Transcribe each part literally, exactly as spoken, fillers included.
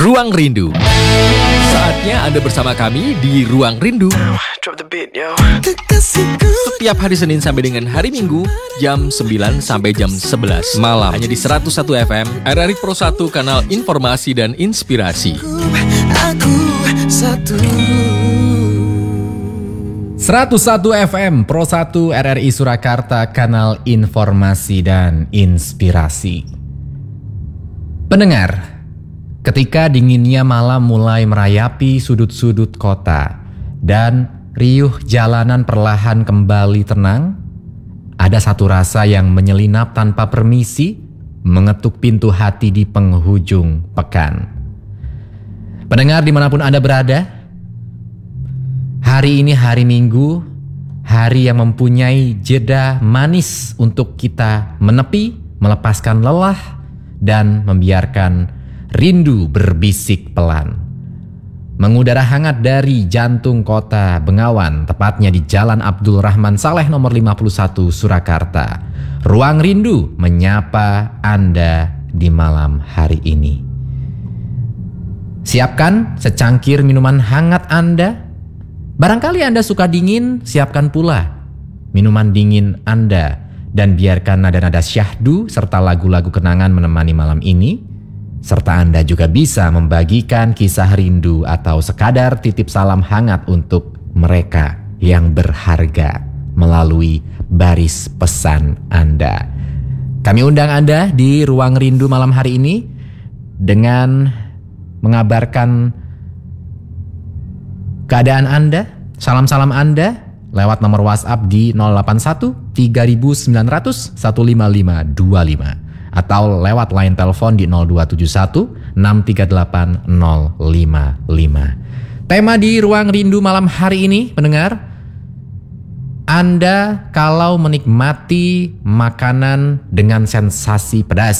Ruang Rindu. Saatnya Anda bersama kami di Ruang Rindu. Drop the beat, yo. Setiap hari Senin sampai dengan hari Minggu, jam sembilan sampai jam sebelas malam. Hanya di seratus satu F M, R R I Pro satu, kanal informasi dan inspirasi. Aku satu. seratus satu F M, Pro satu, R R I Surakarta, kanal informasi dan inspirasi. Pendengar, ketika dinginnya malam mulai merayapi sudut-sudut kota dan riuh jalanan perlahan kembali tenang, ada satu rasa yang menyelinap tanpa permisi, mengetuk pintu hati di penghujung pekan. Pendengar dimanapun Anda berada, hari ini hari Minggu, hari yang mempunyai jeda manis untuk kita menepi, melepaskan lelah, dan membiarkan rindu berbisik pelan. Mengudara hangat dari jantung kota Bengawan, tepatnya di Jalan Abdul Rahman Saleh nomor lima puluh satu Surakarta. Ruang Rindu menyapa Anda di malam hari ini. Siapkan secangkir minuman hangat Anda. Barangkali Anda suka dingin, siapkan pula minuman dingin Anda. Dan biarkan nada-nada syahdu serta lagu-lagu kenangan menemani malam ini. Serta Anda juga bisa membagikan kisah rindu atau sekadar titip salam hangat untuk mereka yang berharga melalui baris pesan Anda. Kami undang Anda di Ruang Rindu malam hari ini dengan mengabarkan keadaan Anda, salam-salam Anda lewat nomor WhatsApp di nol delapan satu tiga sembilan nol nol satu lima lima dua lima atau lewat line telepon di nol dua tujuh satu enam tiga delapan nol lima lima. Tema di Ruang Rindu malam hari ini, pendengar, Anda kalau menikmati makanan dengan sensasi pedas,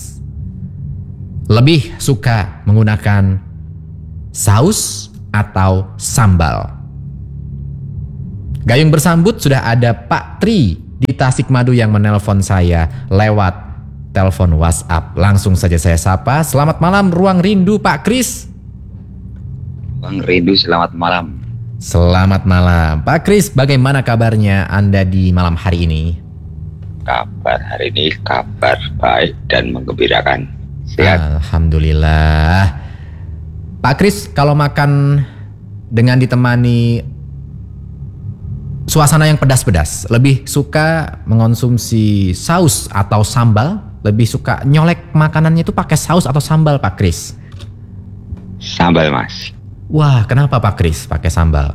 lebih suka menggunakan saus atau sambal? Gayung bersambut sudah ada Pak Tri di Tasikmadu yang menelpon saya lewat telepon WhatsApp. Langsung saja saya sapa. Selamat malam Ruang Rindu Pak Kris. Ruang Rindu, selamat malam. Selamat malam Pak Kris, bagaimana kabarnya Anda di malam hari ini? Kabar hari ini kabar baik dan menggembirakan. Sehat. Alhamdulillah. Pak Kris, kalau makan dengan ditemani suasana yang pedas-pedas, lebih suka mengonsumsi saus atau sambal? Lebih suka nyolek makanannya itu pakai saus atau sambal, Pak Kris? Sambal, Mas. Wah, kenapa Pak Kris pakai sambal?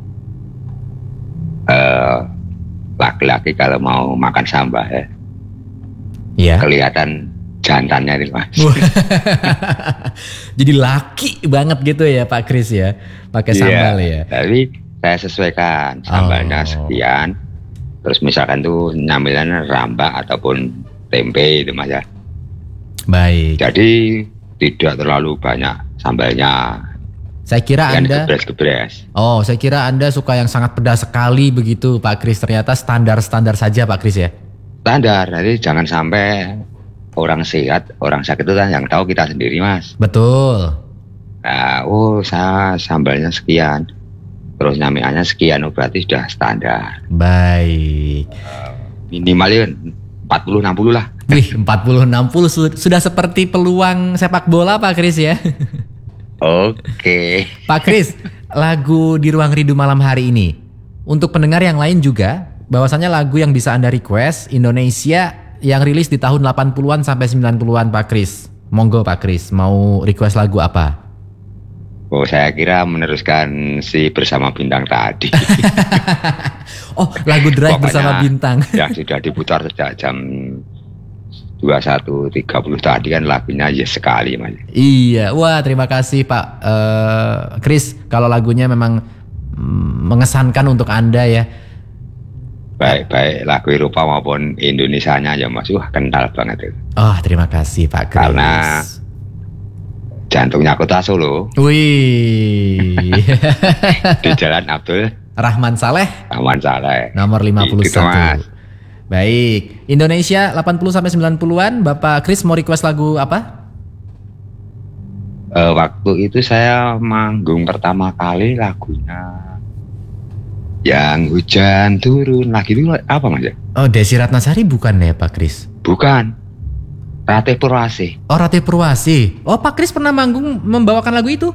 Uh, laki-laki kalau mau makan sambal ya, ya. Kelihatan jantannya nih, Mas. Jadi laki banget gitu ya Pak Kris ya, pakai sambal ya. Tapi saya sesuaikan sambalnya oh. sekian, terus misalkan tuh nyamilannya rambak ataupun tempe itu Mas ya. Baik. Jadi tidak terlalu banyak sambalnya. Saya kira yang Anda gebres-gebres. Oh, saya kira Anda suka yang sangat pedas sekali begitu Pak Kris. Ternyata standar-standar saja Pak Kris ya. Standar, jadi jangan sampai orang sehat, orang sakit itu kan yang tahu kita sendiri Mas. Betul. Nah, oh saya sambalnya sekian, terus nyamiannya sekian, oh, berarti sudah standar. Baik. Uh, minimal ya empat puluh enam puluh lah. Wih, empat puluh enam puluh sudah seperti peluang sepak bola Pak Kris ya. Oke. Okay. Pak Kris, lagu di Ruang Rindu malam hari ini untuk pendengar yang lain juga, bahwasanya lagu yang bisa Anda request Indonesia yang rilis di tahun delapan puluhan sampai sembilan puluhan Pak Kris. Monggo Pak Kris, mau request lagu apa? Oh, saya kira meneruskan si Bersama Bintang tadi. Oh, lagu Drive Bersama Bintang. Yang sudah diputar sejak jam dua puluh satu tiga puluh tadi kan lagunya yes sekali Mas. Iya, wah terima kasih Pak uh, Kris. Kalau lagunya memang mm, mengesankan untuk Anda ya. Baik-baik lagu Eropa maupun Indonesianya ya Mas, wah kental banget itu. Oh, terima kasih Pak Kris. Karena jantungnya kota Solo. Wih. Di Jalan Abdul Rahman Saleh. Rahman Saleh. Nomor lima puluh satu. Gitu, Baik. Indonesia delapan puluh sampai sembilan puluhan, Bapak Kris mau request lagu apa? Eh, waktu itu saya manggung pertama kali lagunya yang hujan turun lagi itu apa Mas ya? Oh, Desi Ratnasari bukan ya Pak Kris? Bukan. Ratih Purwasih. Oh, Ratih Purwasih. Oh, Pak Kris pernah manggung membawakan lagu itu?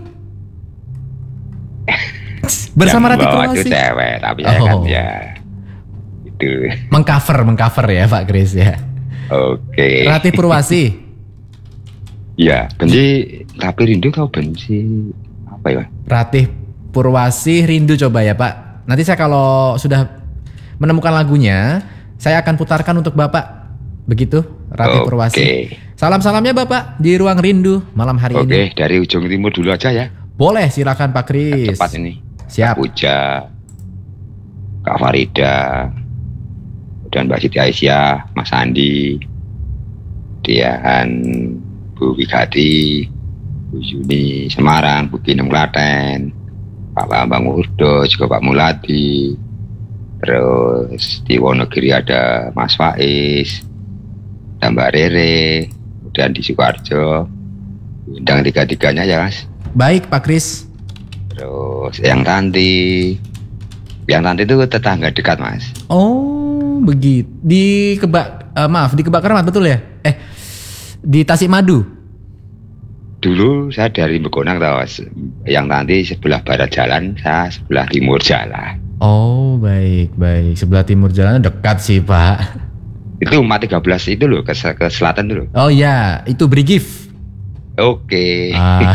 Bersama Ratih Yang membawa itu Purwasih. cewek, tapi saya kan Oh. ya itu. Mengcover, mengcover ya Pak Kris ya. Oke. Ratih Purwasih. Ya, benci tapi rindu kau benci apa ya? Ratih Purwasih Rindu coba ya Pak. Nanti saya kalau sudah menemukan lagunya, saya akan putarkan untuk Bapak. Begitu, Ratih Oke. Purwasih. Salam-salamnya Bapak di Ruang Rindu malam hari Oke, ini. dari ujung timur dulu aja ya. Boleh, silakan Pak Kris. Cepat ini. Siap. Kak Puja, Kak Farida, dan Mbak Siti Aisyah, Mas Andi, Dian, Bu Wigati, Bu Yuni Semarang, Bu Kinem Klaten, Pak Bambang Urdo, juga Pak Muladi. Terus di Wonogiri ada Mas Faiz, dan Mbak Rere, dan di Sukoharjo. Undang tiga-tiganya ya Mas. Baik Pak Kris. Terus yang Tanti, yang Tanti itu tetangga dekat Mas. Oh, begitu. Di Kebak, eh, maaf, di Kebak Keramat betul ya? Eh, di Tasik Madu. Dulu saya dari Begonang tahu Mas. Yang Tanti sebelah barat jalan, saya sebelah timur jalan. Oh, baik, baik. Sebelah timur jalan dekat sih Pak. Itu empat tiga belas itu loh ke, ke selatan dulu. Oh ya, itu Brigif. Oke. Ah.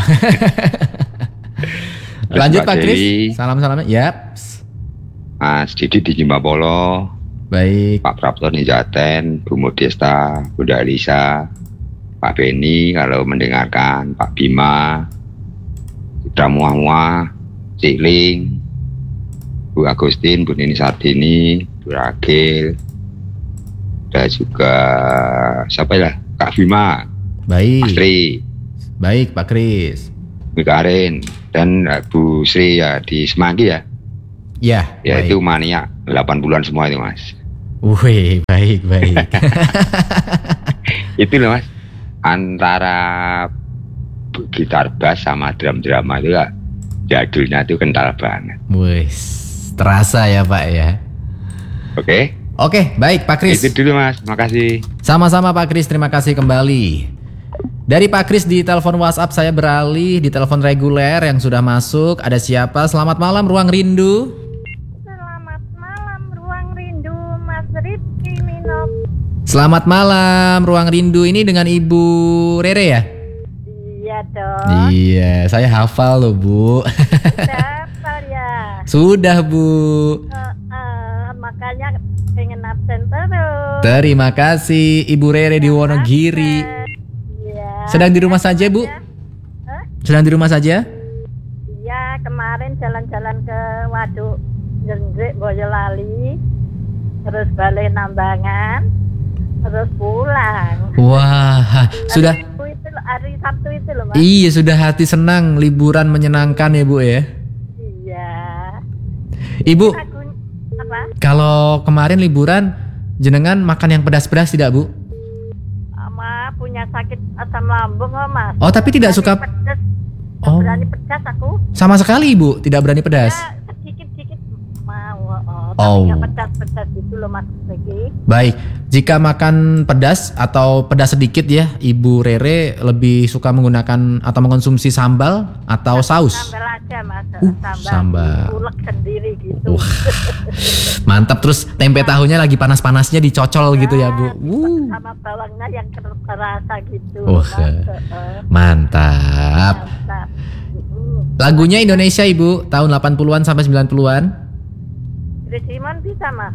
Terus Lanjut Mbak Pak Kris. Dewi. Salam-salamnya. Yap. Mas Didi di Jimbapolo, Baik. Pak Prapto di Jaten, Bu Modesta, Bunda Elisa, Pak Beni kalau mendengarkan, Pak Bima, Citra Muah-Muah, Cik Ling, Bu Agustin, Bu Nini Sartini, Bu Ragil, dan juga siapa ya? Kak Bima, Baik. Mas Tri, Baik Pak Kris. Bu Karin, dan uh, Bu Sri ya di Semanggi ya. Ya. Ya baik. itu mania delapan puluhan semua itu Mas. Wih, baik, baik. Itu loh Mas, antara gitar bass sama drum drama itu ya, jadulnya itu kental banget. Wih, terasa ya Pak ya. Oke, Oke, baik Pak Kris. itu dulu Mas, makasih. Sama-sama Pak Kris, terima kasih kembali. Dari Pak Kris di telepon WhatsApp saya beralih di telepon reguler yang sudah masuk. Ada siapa? Selamat malam Ruang Rindu. Selamat malam Ruang Rindu, Mas Rizky Minop. Selamat malam Ruang Rindu, ini dengan Ibu Rere ya? Iya dong. Iya, saya hafal loh Bu. Daftar ya. Sudah Bu. Eh, eh, makanya pengen absen terus. Terima kasih Ibu Rere di Wonogiri. Iya. Sedang di rumah saja Bu? Hah? Sedang di rumah saja? Iya, kemarin jalan-jalan ke Waduk Jendrik Boyolali, terus balik Nambangan, terus pulang. Wah, sudah. Hari Sabtu itu, loh, hari Sabtu itu loh Mas. Iya, sudah hati senang, liburan menyenangkan ya Bu ya. Iya. Ibu, Lagu apa? kalau kemarin liburan jenengan makan yang pedas-pedas tidak Bu? Sama punya sakit asam lambung kok Mas. Oh, tapi tidak Berani suka. pedas. Oh. Berani pedas aku. Sama sekali Ibu, tidak berani pedas. Ya, sedikit-sedikit mau. Oh, Oh. tapi nggak pedas-pedas gitu loh Mas Riki. Baik, jika makan pedas atau pedas sedikit ya, Ibu Rere lebih suka menggunakan atau mengkonsumsi sambal atau saus? Sambal aja Mas. Uh, sambal. Ulek sendiri gitu. Wah, mantap. Terus tempe tahunya lagi panas-panasnya dicocol gitu ya Bu. Uh, Sama bawangnya yang terasa gitu. Wah, Mas. Heeh. mantap. Mantap. Mm. Lagunya Indonesia Ibu, tahun delapan puluhan sampai sembilan puluhan. Chris Simon bisa Mas.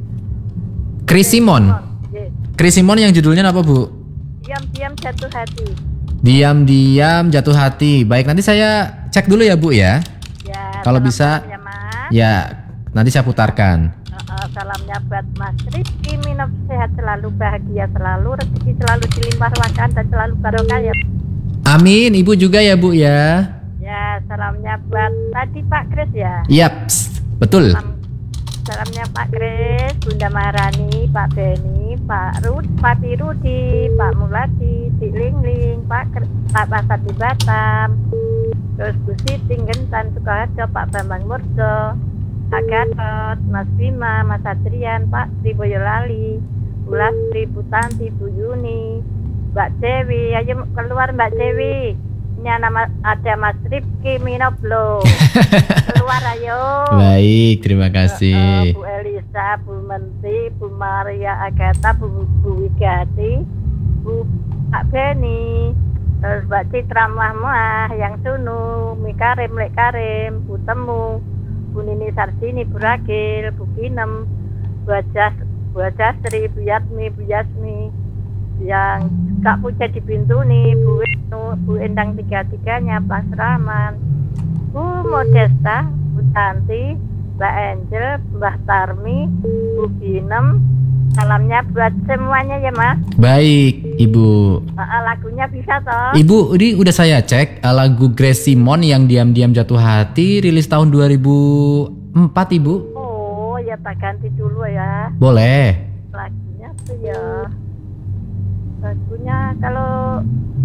Chris Simon. Yes. Chris Simon yang judulnya apa Bu? Diam-diam jatuh hati. Diam-diam jatuh hati. Baik, nanti saya cek dulu ya Bu ya. Ya. Kalau salam bisa, salam ya Mas. ya nanti saya putarkan. Uh, salamnya buat Mas Rizky Minop, sehat selalu, bahagia selalu, rezeki selalu dilimpah ruahkan dan selalu barokah ya. Amin, Ibu juga ya Bu ya. Ya, salamnya buat tadi Pak Kris ya. Yap, betul. Salam, salamnya Pak Kris, Bunda Maharani, Pak Beni, Pak Rud, Pak Rudi, Pak Muladi, Cik Lingling, Pak Kris, Pak Basat di Batam, terus Bu Siti Gentan, Sukoharjo, Pak Bambang Murjo, Pak Gatot, Mas Bima, Mas Adrian, Pak Tri Boyolali, Bu Lastri, Bu Tanti, Bu Yuni, Mbak Dewi, ayo keluar Mbak Dewi. Ini nama ada Mas Rifki Minoblo. Keluar ayo. Baik, terima kasih. Uh, uh, Bu Elisa, Bu Menti, Bu Maria Agatha, Bu, Bu Wigati, Bu Pak Beni, terus Mbak Citra Mahmah, yang Sunu, Mikarim, Lek Karim, Bu Temu, Bu Nini Sarsini, Bu Ragil, Bu Kinem, Bu Ajas, Bu Ajasri, Bu Yatmi, Bu Yasmi, yang Kak Puja di pintu nih, Bu Enu, Bu Endang tiga-tiganya, Pak Seraman, Bu Modesta, Bu Tanti, Mbak Angel, Mbah Tarmi, Bu Binem. Salamnya buat semuanya ya Mas. Baik, Ibu. Uh, lagunya bisa toh? Ibu, ini udah saya cek uh, lagu Grace Simon yang Diam-Diam Jatuh Hati rilis tahun dua ribu empat, Ibu. Oh, ya tak ganti dulu ya. Boleh. Lagunya tuh ya. Lagunya kalau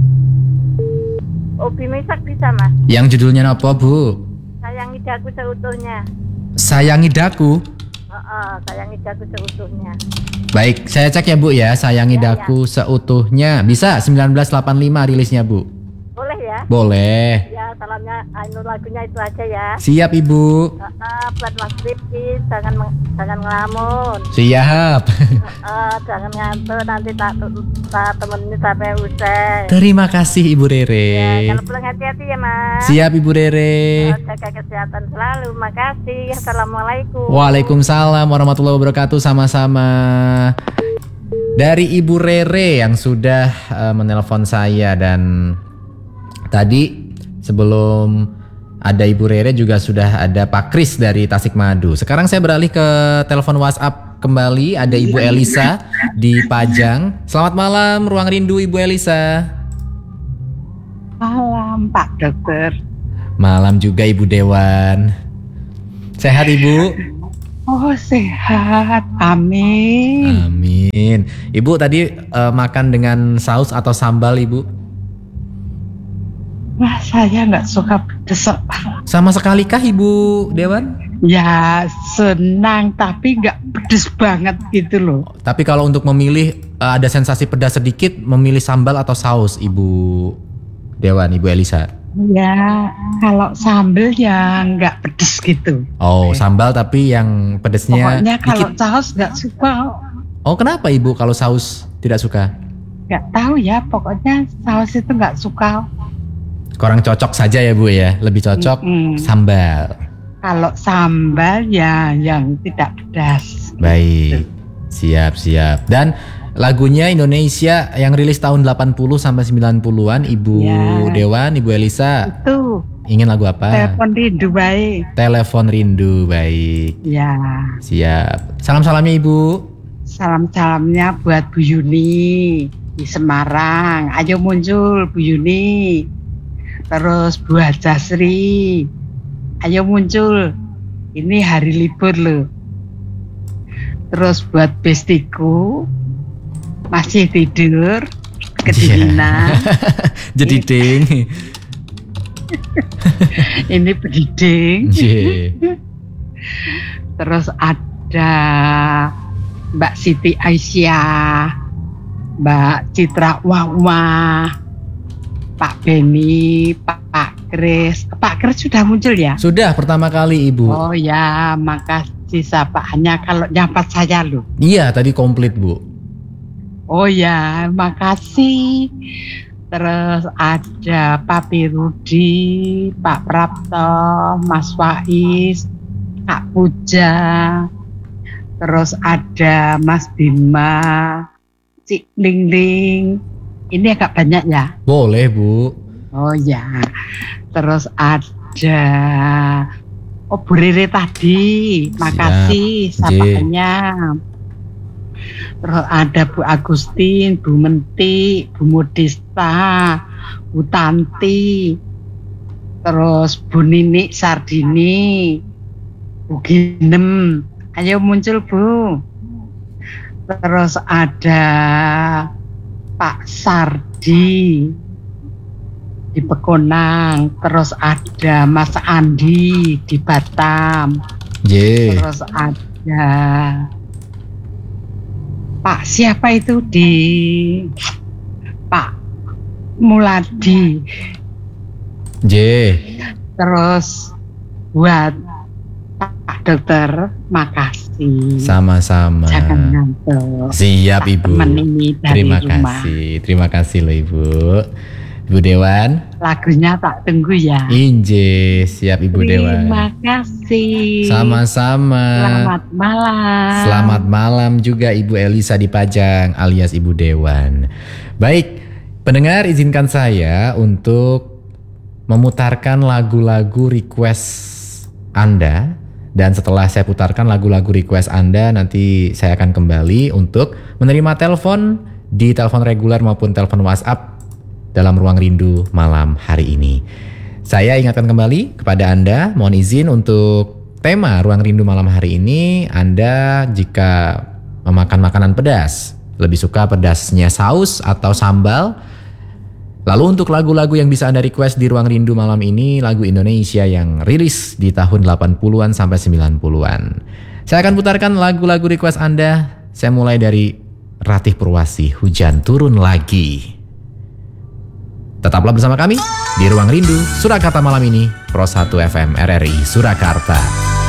Obi Misak bisa Mas. Yang judulnya apa, Bu? Sayangi Daku Seutuhnya. Sayangi Daku. Uh, uh, sayangi Daku Seutuhnya. Baik, saya cek ya Bu ya. Sayangi Ya, Daku Seutuhnya. Bisa seribu sembilan ratus delapan puluh lima rilisnya, Bu. Boleh ya? Boleh. Ya, salamnya anu lagunya itu aja ya. Siap, Ibu. Uh, uh, buat Mas Rifki, jangan meng- jangan ngelamun. Siap. Uh, jangan ngantuk, nanti tak tak temenin sampai usai. Terima kasih Ibu Ya, Rere. kalau pulang hati-hati ya Mas. Siap Ibu Rere. Uh, jaga kesehatan selalu. Makasih. Assalamualaikum. Waalaikumsalam warahmatullahi wabarakatuh. Sama-sama. Dari Ibu Rere yang sudah uh, menelpon saya, dan tadi sebelum ada Ibu Rere juga sudah ada Pak Kris dari Tasikmadu. Sekarang saya beralih ke telepon WhatsApp kembali. Ada Ibu Elisa di Pajang. Selamat malam, Ruang Rindu Ibu Elisa. Malam Pak Dokter. Malam juga Ibu Dewan. Sehat Ibu? Oh sehat, amin. Amin. Ibu tadi uh, makan dengan saus atau sambal Ibu? Wah saya nggak suka pedes. Sama sekali kah Ibu Dewan? Ya senang tapi nggak pedes banget gitu loh. Tapi kalau untuk memilih uh, ada sensasi pedas sedikit, memilih sambal atau saus Ibu Dewan, Ibu Elisa? Ya kalau sambel ya nggak pedes gitu. Oh sambal tapi yang pedesnya Pokoknya kalau dikit. saus nggak suka. Oh kenapa Ibu kalau saus tidak suka? Nggak tahu ya, pokoknya saus itu nggak suka. Kurang cocok saja ya Bu ya, lebih cocok Mm-mm. sambal. Kalau sambal ya yang tidak pedas. Baik, siap siap. Dan lagunya Indonesia yang rilis tahun delapan puluh sampai sembilan puluhan, Ibu Ya. Dewan, Ibu Elisa. Itu Ingin lagu apa? telepon rindu baik. Telepon Rindu, baik. Ya. Siap. Salam-salamnya Ibu. Salam-salamnya buat Bu Yuni di Semarang. Ayo muncul Bu Yuni. Terus Bu Hajasri. Ayo muncul. Ini hari libur loh. Terus buat bestiku masih tidur kedinginan. Jadi ding. Ini bediding. Yeah. Terus ada Mbak Siti Aisyah, Mbak Citra Wawa, Pak Beni, Pak, Pak Kris. Pak Kris sudah muncul ya? Sudah pertama kali Ibu. Oh ya, makasih sapaannya kalau nyapa saya loh. Iya tadi komplit Bu. Oh ya, makasih. Terus ada Pak Pirudi, Pak Prapto, Mas Faiz, Kak Puja. Terus ada Mas Bima, Cik Lingling. Ini agak banyak ya? Boleh Bu. Oh ya. Terus ada Oh Bu Rere tadi. Makasih Siap. sapaannya. Terus ada Bu Agustin, Bu Menti, Bu Modesta, Bu Tanti. Terus Bu Nini Sardini, Bu Ginem, Ayo muncul Bu. Terus ada Pak Sardi di Pekonang. Terus ada Mas Andi di Batam. J. Terus ada Pak siapa itu di Pak Muladi. J. Terus buat Pak Dokter, makasih. Sama-sama. Jangan ngantuk. Siap Tak Ibu. temen ini dari Terima rumah. kasih. Terima kasih loh Ibu. Ibu Dewan. Lagunya tak tunggu ya. Inje, siap Ibu Dewan. Terima kasih. Sama-sama. Selamat malam. Selamat malam juga Ibu Elisa di Pajang alias Ibu Dewan. Baik, pendengar izinkan saya untuk memutarkan lagu-lagu request Anda. Dan setelah saya putarkan lagu-lagu request Anda, nanti saya akan kembali untuk menerima telepon di telepon reguler maupun telepon WhatsApp dalam Ruang Rindu malam hari ini. Saya ingatkan kembali kepada Anda, mohon izin untuk tema Ruang Rindu malam hari ini, Anda jika memakan makanan pedas, lebih suka pedasnya saus atau sambal. Lalu untuk lagu-lagu yang bisa Anda request di Ruang Rindu malam ini, lagu Indonesia yang rilis di tahun delapan puluhan sampai sembilan puluhan. Saya akan putarkan lagu-lagu request Anda. Saya mulai dari Ratih Purwasi, Hujan Turun Lagi. Tetaplah bersama kami di Ruang Rindu Surakarta malam ini, Pro satu F M R R I Surakarta.